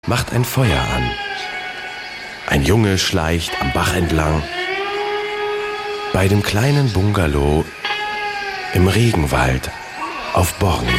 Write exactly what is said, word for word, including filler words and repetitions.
macht ein Feuer an. Ein Junge schleicht am Bach entlang. Bei dem kleinen Bungalow im Regenwald auf Borneo.